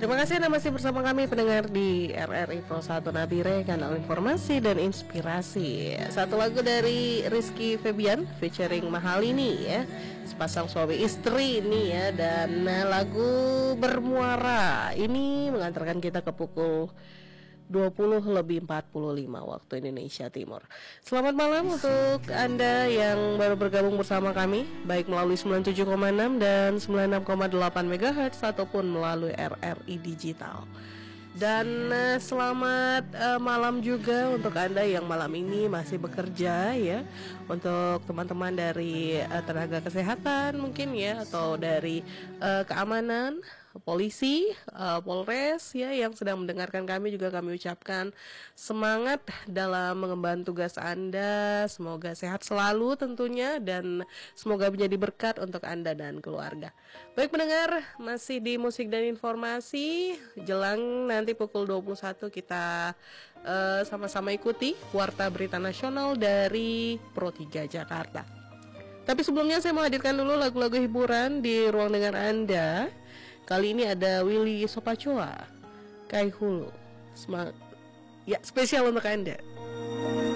Terima kasih Anda masih bersama kami pendengar di RRI Pro 1 Nabire, kanal informasi dan inspirasi. Satu lagu dari Rizky Febian featuring Mahalini ya, sepasang suami istri ini ya. Dan lagu Bermuara ini mengantarkan kita ke pukul 20:45 waktu Indonesia Timur. Selamat malam untuk Anda yang baru bergabung bersama kami, baik melalui 97,6 dan 96,8 MHz ataupun melalui RRI Digital. Dan selamat malam juga untuk Anda yang malam ini masih bekerja ya. Untuk teman-teman dari tenaga kesehatan mungkin ya, atau dari keamanan, polisi, Polres ya, yang sedang mendengarkan kami, juga kami ucapkan semangat dalam mengemban tugas Anda. Semoga sehat selalu tentunya, dan semoga menjadi berkat untuk Anda dan keluarga. Baik pendengar, masih di musik dan informasi. Jelang nanti pukul 21 kita sama-sama ikuti Warta Berita Nasional dari Pro 3 Jakarta. Tapi sebelumnya saya mau hadirkan dulu lagu-lagu hiburan di ruang dengar Anda. Kali ini ada Willy Sopacoa, Kai Hulu. Ya, spesial untuk Anda.